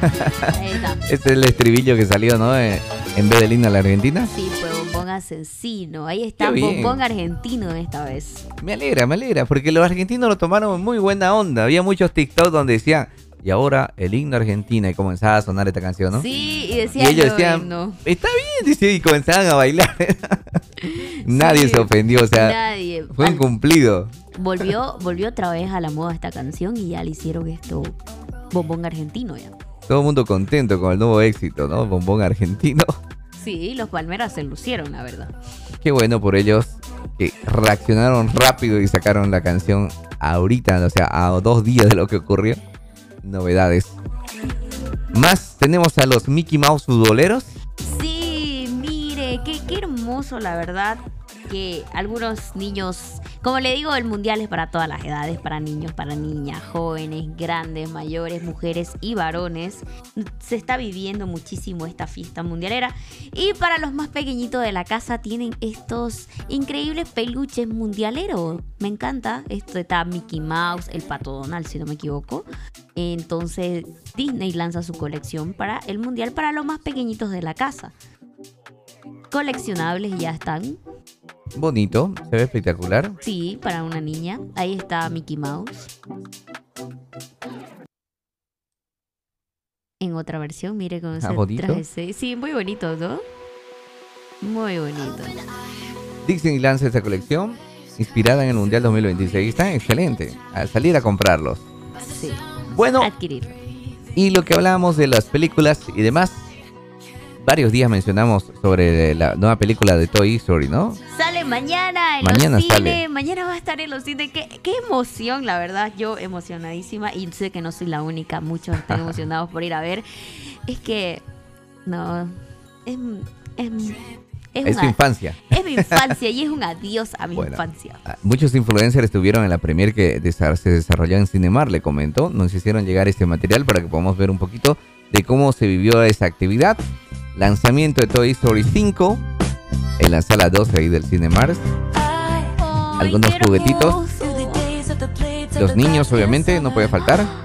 Ahí está. Este es el estribillo que salió, ¿no? En vez del himno a la Argentina. Sí, fue bombón asesino. Ahí está, Qué bien. bombón argentino esta vez. Me alegra, porque los argentinos lo tomaron muy buena onda. Había muchos TikTok donde decían, y ahora el himno Argentina, y comenzaba a sonar esta canción, ¿no? Sí, y Y decían, ellos decían, no. está bien, decía, y comenzaban a bailar. Nadie Sí, se ofendió, o sea, nadie. fue un cumplido. Volvió otra vez a la moda esta canción y ya le hicieron esto bombón argentino ya. Todo el mundo contento con el nuevo éxito, ¿no? Bombón argentino. Sí, los Palmeras se lucieron, la verdad. Qué bueno por ellos que reaccionaron rápido y sacaron la canción ahorita, o sea, a 2 días de lo que ocurrió. Novedades. Más tenemos a los Mickey Mouse futboleros. Sí, mire, qué hermoso, la verdad, que algunos niños, como le digo, el mundial es para todas las edades, para niños, para niñas, jóvenes, grandes, mayores, mujeres y varones. Se está viviendo muchísimo esta fiesta mundialera. Y para los más pequeñitos de la casa tienen estos increíbles peluches mundialeros. Me encanta. Esto está Mickey Mouse, el Pato Donald, si no me equivoco. Entonces Disney lanza su colección para el mundial para los más pequeñitos de la casa. Coleccionables ya están. Bonito, se ve espectacular. Sí, para una niña. Ahí está Mickey Mouse. En otra versión, mire con ese bonito. traje. Sí, muy bonito, ¿no? Muy bonito. Disney lanza esta colección inspirada en el Mundial 2026. Están excelente. A salir a comprarlos. Sí. Bueno, Adquirir. y lo que hablábamos de las películas y demás. Varios días mencionamos sobre la nueva película de Toy Story, ¿no? Sale mañana en Mañana los cines. sale. Mañana va a estar en los cines. Qué emoción, la verdad. Yo emocionadísima. Y sé que no soy la única. Muchos están emocionados por ir a ver. Es que... No. Es Es su infancia. Es mi infancia y es un adiós a mi Bueno, infancia. Muchos influencers estuvieron en la premier que se desarrolló en Cinemar, le comentó. Nos hicieron llegar este material para que podamos ver un poquito de cómo se vivió esa actividad. Lanzamiento de Toy Story 5 en la sala 12 ahí del Cinemar. Algunos Ay, qué juguetitos. hermoso. Los niños, obviamente, no puede faltar.